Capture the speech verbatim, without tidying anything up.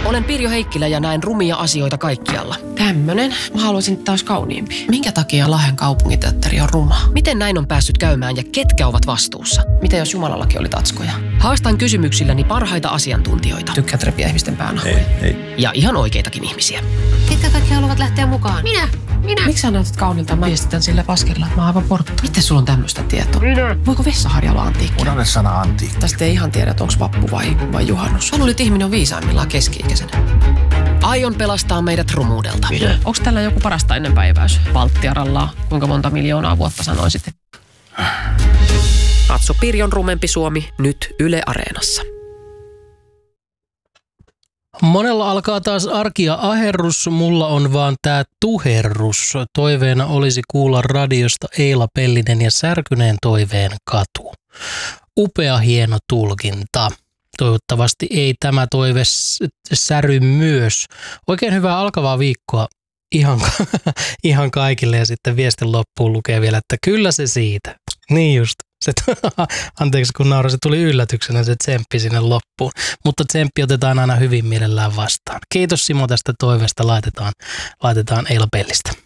Olen Pirjo Heikkilä ja näen rumia asioita kaikkialla. Tämmönen. Mä haluaisin taas kauniimpi. Minkä takia Lahden kaupunginteatteri on ruma? Miten näin on päässyt käymään ja ketkä ovat vastuussa? Mitä jos Jumalallakin oli tatskoja? Haastan kysymyksilläni parhaita asiantuntijoita. Tykkäät repiä ihmisten päänahoja. Ei, ei. Ja ihan oikeitakin ihmisiä. Ketkä kaikki haluavat lähteä mukaan? Minä! Minä! Miksi sä näytät kaunilta? Mä viestitän sillä paskilla, että mä oon aivan porttu. Miten sulla on tämmöistä tietoa? Minä! Voiko vessaharja olla antiikki? Unohda sana antiikki. Tästä ei ihan tiedä, että onko vappu vai, vai juhannus. Mä luulin, että ihminen on viisaimmillaan keski-ikäisenä. Aion pelastaa meidät rumuudelta. Minä. Onko tällä joku parasta ennenpäiväys? Valttiaralla, kuinka monta miljoonaa vuotta sanoisit? Katso Pirjon rumempi Suomi nyt Yle Areenassa. Monella alkaa taas arkia aherrus, mulla on vaan tää tuherrus. Toiveena olisi kuulla radiosta Eila Pellinen ja Särkyneen toiveen katu. Upea hieno tulkinta. Toivottavasti ei tämä toive säry myös. Oikein hyvää alkavaa viikkoa ihan, ihan kaikille ja sitten viestin loppuun lukee vielä, että kyllä se siitä. Niin just. Se, anteeksi kun nauraa, se tuli yllätyksenä se tsemppi sinne loppuun. Mutta tsemppi otetaan aina hyvin mielellään vastaan. Kiitos Simo tästä toiveesta, laitetaan, laitetaan Eila Pellistä.